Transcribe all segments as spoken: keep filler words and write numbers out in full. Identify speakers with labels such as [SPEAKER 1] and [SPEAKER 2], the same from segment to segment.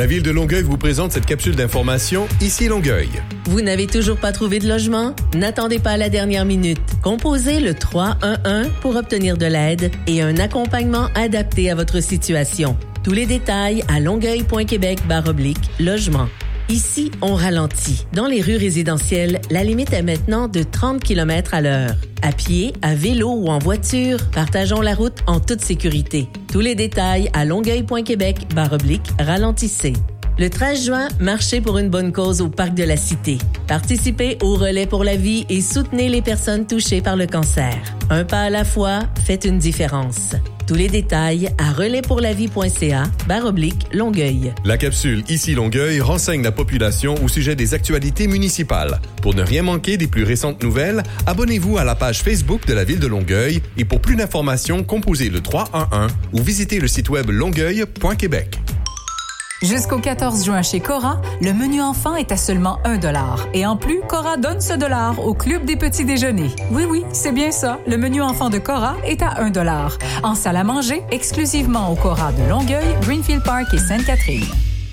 [SPEAKER 1] La Ville de Longueuil vous présente cette capsule d'information Ici Longueuil.
[SPEAKER 2] Vous n'avez toujours pas trouvé de logement? N'attendez pas à la dernière minute. Composez le trois un un pour obtenir de l'aide et un accompagnement adapté à votre situation. Tous les détails à longueuil.québec barre oblique logement. Ici, on ralentit. Dans les rues résidentielles, la limite est maintenant de trente kilomètres à l'heure. À pied, à vélo ou en voiture, partageons la route en toute sécurité. Tous les détails à longueuil.québec barre oblique ralentissez. Le treize juin, marchez pour une bonne cause au Parc de la Cité. Participez au Relais pour la vie et soutenez les personnes touchées par le cancer. Un pas à la fois, faites une différence. Tous les détails à relaispourlavie.ca barre oblique Longueuil.
[SPEAKER 1] La capsule Ici Longueuil renseigne la population au sujet des actualités municipales. Pour ne rien manquer des plus récentes nouvelles, abonnez-vous à la page Facebook de la Ville de Longueuil et pour plus d'informations, composez le trois un un ou visitez le site web longueuil point québec.
[SPEAKER 3] Jusqu'au quatorze juin chez Cora, le menu enfant est à seulement un dollar. Et en plus, Cora donne ce dollar au Club des petits déjeuners. Oui, oui, c'est bien ça. Le menu enfant de Cora est à un dollar. En salle à manger, exclusivement au Cora de Longueuil, Greenfield Park et Sainte-Catherine.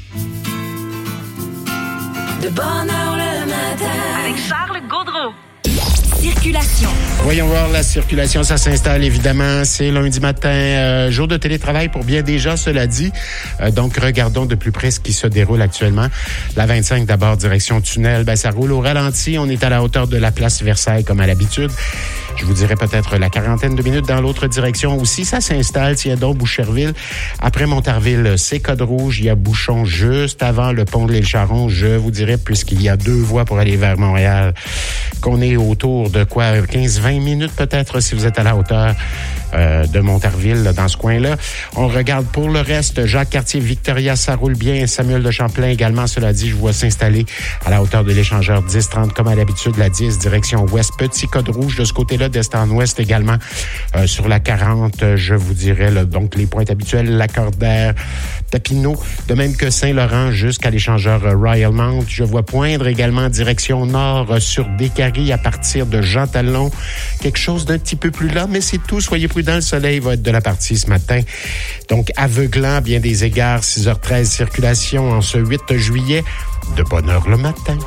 [SPEAKER 4] De bonne heure le matin.
[SPEAKER 5] Avec Charles Gaudreau.
[SPEAKER 4] Circulation.
[SPEAKER 6] Voyons voir la circulation, ça s'installe évidemment. C'est lundi matin, euh, jour de télétravail pour bien des gens, cela dit. Euh, donc, regardons de plus près ce qui se déroule actuellement. La vingt-cinq d'abord, direction tunnel, ben ça roule au ralenti. On est à la hauteur de la place Versailles comme à l'habitude. Je vous dirais peut-être la quarantaine de minutes dans l'autre direction aussi. Ça s'installe, tiens donc, Boucherville. Après Montarville, c'est code rouge. Il y a bouchon juste avant le pont de l'île Charon. Je vous dirais, puisqu'il y a deux voies pour aller vers Montréal, qu'on est autour de quoi, quinze vingt minutes peut-être si vous êtes à la hauteur euh, de Montarville, là, dans ce coin-là. On regarde pour le reste. Jacques-Cartier, Victoria, ça roule bien. Samuel de Champlain également, cela dit, je vois s'installer à la hauteur de l'échangeur dix trente comme à l'habitude, la dix, direction ouest. Petit code rouge de ce côté-là, d'est en ouest également. Euh, sur la quarante, je vous dirais, là, donc les pointes habituelles, Lacordaire, Papineau, de même que Saint-Laurent jusqu'à l'échangeur Royal Mount. Je vois poindre également direction nord euh, sur Décarie à partir de Jean Talon. Quelque chose d'un petit peu plus lent, mais c'est tout. Soyez prudents, le soleil va être de la partie ce matin. Donc, aveuglant, à bien des égards, six heures treize, circulation en ce huit juillet. De bonne heure le matin.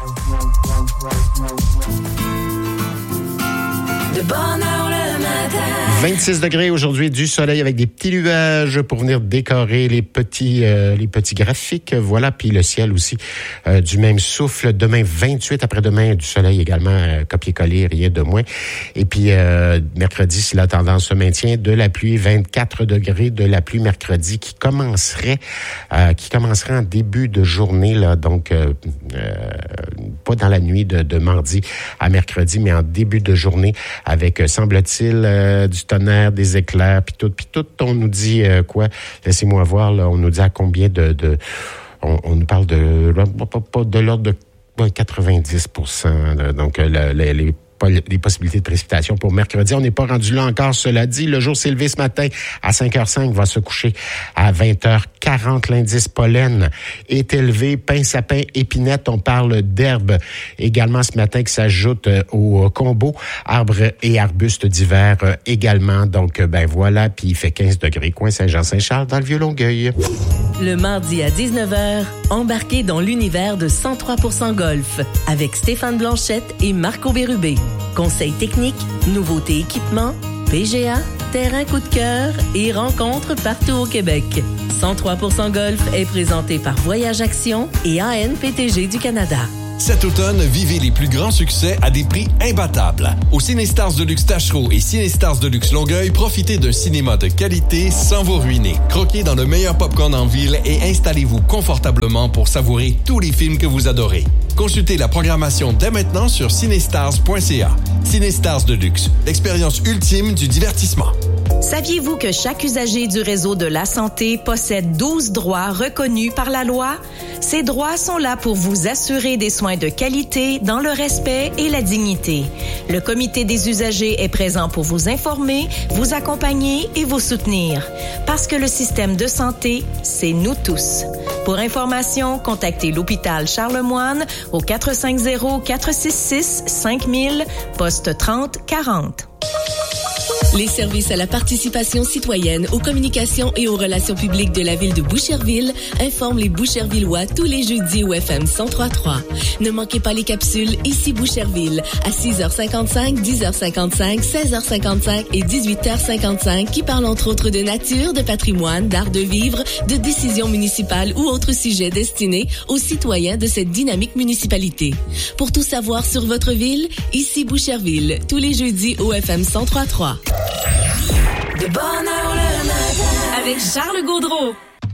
[SPEAKER 4] De bonne heure le matin.
[SPEAKER 6] vingt-six degrés aujourd'hui, du soleil avec des petits nuages pour venir décorer les petits euh, les petits graphiques. Voilà, puis le ciel aussi euh, du même souffle. Demain vingt-huit, après-demain du soleil également, euh, copier-coller, rien de moins. Et puis euh, mercredi, si la tendance se maintient, de la pluie, vingt-quatre degrés de la pluie mercredi qui commencerait euh, qui commencerait en début de journée là, donc euh, euh, pas dans la nuit de, de mardi à mercredi, mais en début de journée avec, semble-t-il, euh, du tonnerre, des éclairs, puis tout, puis tout. On nous dit euh, quoi? Laissez-moi voir, là, on nous dit à combien de... de on, on nous parle de... Pas de l'ordre de quatre-vingt-dix pour cent. Là, donc, le, le, les les possibilités de précipitation pour mercredi. On n'est pas rendu là encore, cela dit. Le jour s'est levé ce matin à cinq heures cinq, va se coucher à vingt heures quarante. L'indice pollen est élevé. Pin, sapin, épinette, on parle d'herbes également ce matin qui s'ajoute au combo. Arbres et arbustes d'hiver également. Donc, ben voilà, puis il fait quinze degrés, coin Saint-Jean-Saint-Charles, dans le Vieux-Longueuil.
[SPEAKER 2] Le mardi à dix-neuf heures, embarquez dans l'univers de cent trois pour cent Golf avec Stéphane Blanchette et Marco Bérubé. Conseils techniques, nouveautés équipements, P G A, terrain coup de cœur et rencontres partout au Québec. cent trois pour cent Golf est présenté par Voyage Action et A N P T G du Canada.
[SPEAKER 7] Cet automne, vivez les plus grands succès à des prix imbattables. Au Cinestars Deluxe Tachereau et Cinestars Deluxe Longueuil, profitez d'un cinéma de qualité sans vous ruiner. Croquez dans le meilleur popcorn en ville et installez-vous confortablement pour savourer tous les films que vous adorez. Consultez la programmation dès maintenant sur cinestars point c a. Cinestars Deluxe, l'expérience ultime du divertissement.
[SPEAKER 8] Saviez-vous que chaque usager du réseau de la santé possède douze droits reconnus par la loi? Ces droits sont là pour vous assurer des soins de qualité dans le respect et la dignité. Le comité des usagers est présent pour vous informer, vous accompagner et vous soutenir. Parce que le système de santé, c'est nous tous. Pour information, contactez l'hôpital Charlemagne au quatre cinq zéro, quatre six six, cinq mille, poste trente quarante.
[SPEAKER 2] Les services à la participation citoyenne, aux communications et aux relations publiques de la ville de Boucherville informent les Bouchervillois tous les jeudis au F M cent trois virgule trois. Ne manquez pas les capsules Ici Boucherville à six heures cinquante-cinq, dix heures cinquante-cinq, seize heures cinquante-cinq et dix-huit heures cinquante-cinq qui parlent entre autres de nature, de patrimoine, d'art de vivre, de décisions municipales ou autres sujets destinés aux citoyens de cette dynamique municipalité. Pour tout savoir sur votre ville, Ici Boucherville, tous les jeudis au F M cent trois virgule trois.
[SPEAKER 4] De bonne heure le matin.
[SPEAKER 8] Avec Charles Gaudreau.